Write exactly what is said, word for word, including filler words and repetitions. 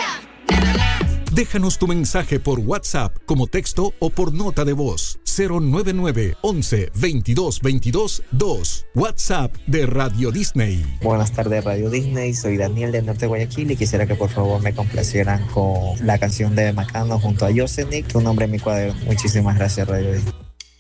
Déjanos tu mensaje por WhatsApp como texto o por nota de voz. cero nueve nueve once veintidós veintidós dos. WhatsApp de Radio Disney. Buenas tardes, Radio Disney. Soy Daniel del Norte de Guayaquil y quisiera que por favor me complacieran con la canción de Macano junto a Yosenik, Tu nombre en mi cuaderno. Muchísimas gracias, Radio Disney.